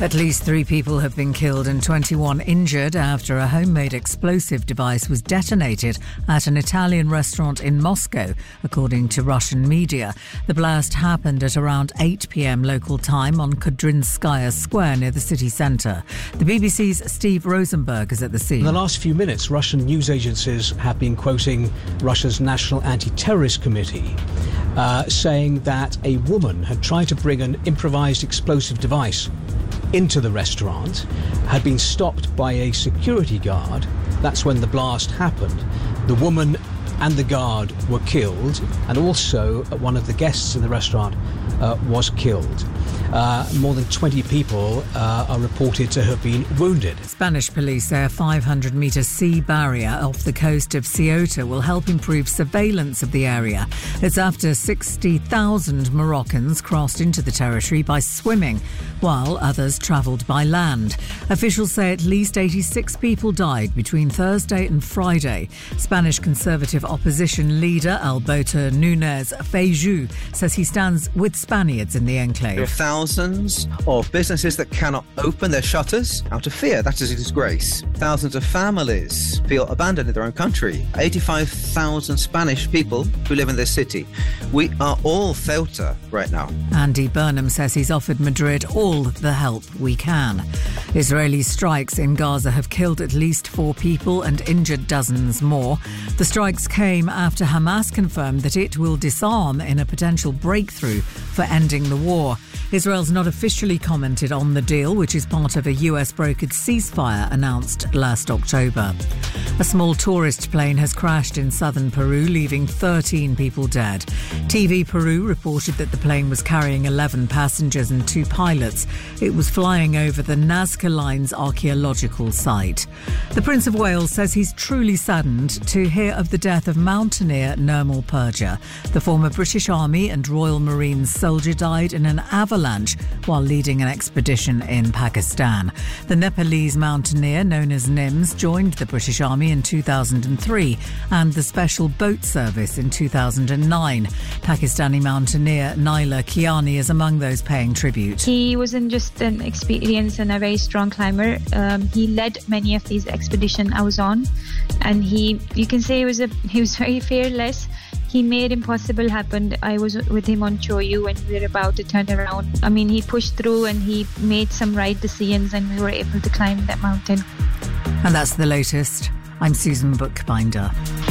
At least 3 people have been killed and 21 injured after a homemade explosive device was detonated at an Italian restaurant in Moscow, according to Russian media. The blast happened at around 8 p.m. local time on Kudrinskaya Square near the city centre. The BBC's Steve Rosenberg is at the scene. In the last few minutes, Russian news agencies have been quoting Russia's National Anti-Terrorist Committee, saying that a woman had tried to bring an improvised explosive device into the restaurant, had been stopped by a security guard. That's when the blast happened. The woman and the guard were killed, and also one of the guests in the restaurant was killed. More than 20 people are reported to have been wounded. Spanish police say a 500-metre sea barrier off the coast of Ceuta will help improve surveillance of the area. It's after 60,000 Moroccans crossed into the territory by swimming, while others travelled by land. Officials say at least 86 people died between Thursday and Friday. Spanish Conservative opposition leader Alberto Núñez Feijóo says he stands with Spaniards in the enclave. There are thousands of businesses that cannot open their shutters out of fear. That is a disgrace. Thousands of families feel abandoned in their own country. 85,000 Spanish people who live in this city. We are all Ceuta right now. Andy Burnham says he's offered Madrid all the help we can. Israeli strikes in Gaza have killed at least 4 people and injured dozens more. The strikes came after Hamas confirmed that it will disarm in a potential breakthrough for ending the war. Israel's not officially commented on the deal, which is part of a US-brokered ceasefire announced last October. A small tourist plane has crashed in southern Peru, leaving 13 people dead. TV Peru reported that the plane was carrying 11 passengers and 2 pilots. It was flying over the Nazca Line's archaeological site. The Prince of Wales says he's truly saddened to hear of the death of mountaineer Nirmal Purja. The former British Army and Royal Marines soldier died in an avalanche while leading an expedition in Pakistan. The Nepalese mountaineer known as Nims joined the British Army in 2003 and the Special Boat Service in 2009. Pakistani mountaineer Naila Kiani is among those paying tribute. He wasn't just an experienced and a very strong climber. He led many of these expeditions I was on, and you can say he was very fearless. He made impossible happen. I was with him on Choyu when we were about to turn around. I mean, he pushed through and he made some right decisions, and we were able to climb that mountain. And that's the latest. I'm Susan Bookbinder.